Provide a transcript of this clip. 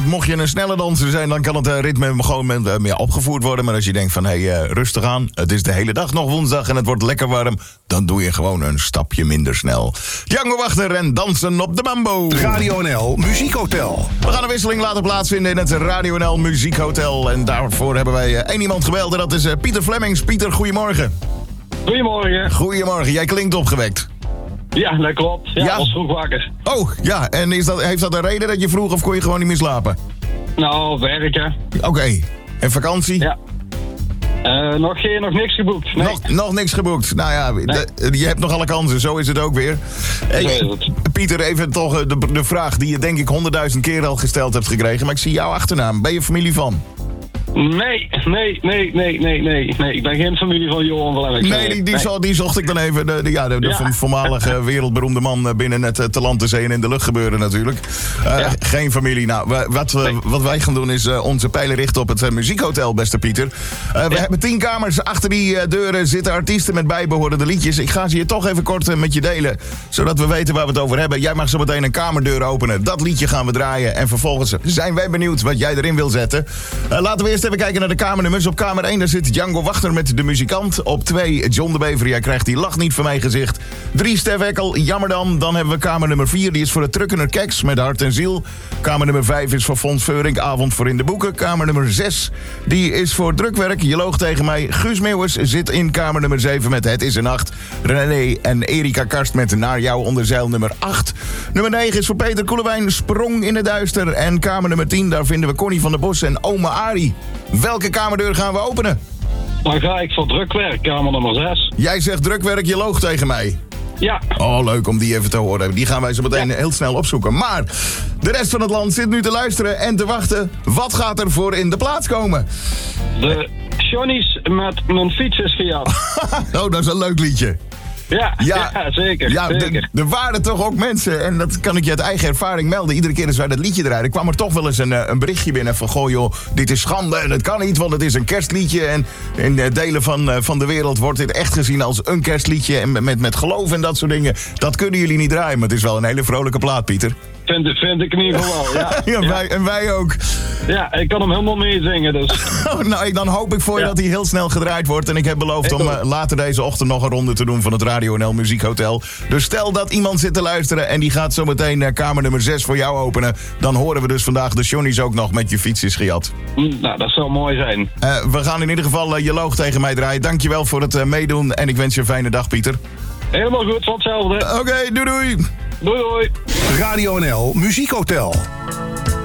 Mocht je een snelle danser zijn, dan kan het ritme gewoon meer opgevoerd worden. Maar als je denkt van, rustig aan, het is de hele dag nog woensdag en het wordt lekker warm, dan doe je gewoon een stapje minder snel. Django Wagner en dansen op de mambo. Radio NL Muziekhotel. We gaan een wisseling laten plaatsvinden in het Radio NL Muziekhotel. En daarvoor hebben wij één iemand gebeld en dat is Pieter Flemings. Pieter, goedemorgen. Goedemorgen. Goedemorgen, jij klinkt opgewekt. Ja, dat klopt. Ja, Ja? was vroeg wakker. Oh, ja, en heeft dat een reden dat je vroeg of kon je gewoon niet meer slapen? Nou, werken. Oké. En vakantie? Ja. Nog niks geboekt. Nee. Nog niks geboekt. Nou ja, je hebt nog alle kansen, zo is het ook weer. Hey, Zo is het. Pieter, even toch de vraag die je denk ik 100.000 keer al gesteld hebt gekregen. Maar ik zie jouw achternaam. Ben je familie van? Nee. Ik ben geen familie van Johan Flemings. Nee, die zocht ik dan even. De voormalige wereldberoemde man binnen het te land, te zee en in de lucht gebeuren natuurlijk. Geen familie. Nou, wat wij gaan doen is onze pijlen richten op het muziekhotel, beste Pieter. We hebben 10 kamers. Achter die deuren zitten artiesten met bijbehorende liedjes. Ik ga ze hier toch even kort met je delen, zodat we weten waar we het over hebben. Jij mag zo meteen een kamerdeur openen. Dat liedje gaan we draaien. En vervolgens zijn wij benieuwd wat jij erin wil zetten. Laten we eerst even kijken naar de kamernummers. Op kamer 1 daar zit Django Wagner met De Muzikant. Op 2 John de Bever, jij krijgt die lach niet van mijn gezicht. 3 Stef Eckel, Jammer dan. Dan hebben we kamer nummer 4, die is voor de Truckener Keks met Hart en Ziel. Kamer nummer 5 is voor Fons Veurink, Avond voor in de Boeken. Kamer nummer 6, die is voor Drukwerk, Je loog tegen mij. Guus Meeuwers zit in kamer nummer 7 met Het is een Nacht. René en Erika Karst met Naar jou onder zeil nummer 8. Nummer 9 is voor Peter Koelewijn, Sprong in het duister. En kamer nummer 10, daar vinden we Connie van der Bos en Oma Arie. Welke kamerdeur gaan we openen? Dan ga ik voor Drukwerk, kamer nummer 6. Jij zegt Drukwerk, Je loog tegen mij. Ja. Oh, leuk om die even te horen. Die gaan wij zo meteen heel snel opzoeken. Maar de rest van het land zit nu te luisteren en te wachten. Wat gaat er voor in de plaats komen? De Johnny's met Mijn fiets is gejat. Oh, dat is een leuk liedje. Ja, zeker. Ja, zeker. er waren toch ook mensen, en dat kan ik je uit eigen ervaring melden. Iedere keer als wij dat liedje draaien, kwam er toch wel eens een berichtje binnen van... Goh joh, dit is schande en het kan niet, want het is een kerstliedje. En in delen van de wereld wordt dit echt gezien als een kerstliedje. En met geloof en dat soort dingen. Dat kunnen jullie niet draaien, maar het is wel een hele vrolijke plaat, Pieter. Vind ik in ieder geval wel, ja. Ja. Wij ook. Ja, ik kan hem helemaal meezingen, dus. Nou, dan hoop ik voor je dat hij heel snel gedraaid wordt. En ik heb beloofd om later deze ochtend nog een ronde te doen van het Radio NL Muziekhotel. Dus stel dat iemand zit te luisteren en die gaat zo meteen kamer nummer 6 voor jou openen. Dan horen we dus vandaag de Johnny's ook nog met Je fiets is gejat. Nou, dat zou mooi zijn. We gaan in ieder geval Je loog tegen mij draaien. Dankjewel voor het meedoen en ik wens je een fijne dag, Pieter. Helemaal goed, van hetzelfde. Oké, doei doei. Doei doei. Radio NL Muziekhotel.